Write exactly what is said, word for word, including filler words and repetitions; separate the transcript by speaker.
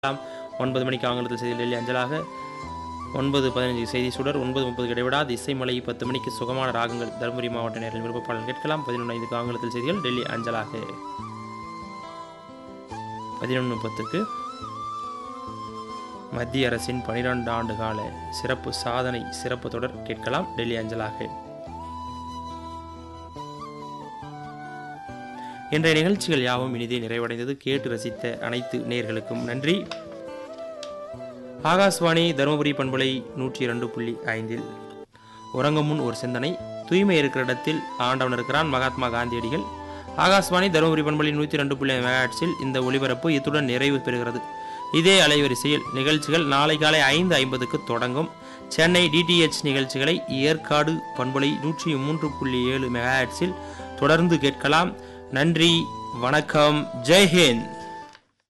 Speaker 1: ஒன்பது மணிக்கு ஆங்கிலத்தில் செய்தி டெல்லி அஞ்சலாக. ஒன்பது பதினைஞ்சு செய்தி சுடர். ஒன்பது முப்பது இடைவிடாது இசைமலை. பத்து மணிக்கு சுகமான ராகங்கள் தருமபுரி மாவட்ட நேரில் விருப்பப்பாளர் கேட்கலாம். பதினொன்று ஐந்துக்கு ஆங்கிலத்தில் செய்திகள் டெல்லி அஞ்சலாக. பதினொன்று பத்துக்கு மத்திய அரசின் பனிரெண்டு ஆண்டு கால சிறப்பு சாதனை சிறப்பு தொடர் கேட்கலாம் டெல்லி அஞ்சலாக. இன்றைய நிகழ்ச்சிகள் யாவும் இனிதே நிறைவடைந்தது. கேட்டு ரசித்த அனைத்து நேயர்களுக்கும் நன்றி. ஆகாஷ்வாணி தருமபுரி பண்பலை நூற்றி இரண்டு புள்ளி ஐந்தில் உறங்கும் முன் ஒரு சிந்தனை. தூய்மை இருக்கிற இடத்தில் ஆண்டவன் இருக்கிறான், மகாத்மா காந்தியடிகள். ஆகாஷ்வாணி தருமபுரி பண்பலை நூற்றி இரண்டு புள்ளி மெகாஹெர்ட்ஸில் இந்த ஒளிபரப்பு இத்துடன் நிறைவு பெறுகிறது. இதே அலைவரிசையில் நிகழ்ச்சிகள் நாளை காலை ஐந்து ஐம்பதுக்கு தொடங்கும். சென்னை டிடிஎச் நிகழ்ச்சிகளை ஏற்காடு பண்பலை நூற்றி மூன்று புள்ளி ஏழு மெகாஹெர்ட்ஸில் தொடர்ந்து கேட்கலாம். நன்றி, வணக்கம், ஜெய்ஹிந்த்.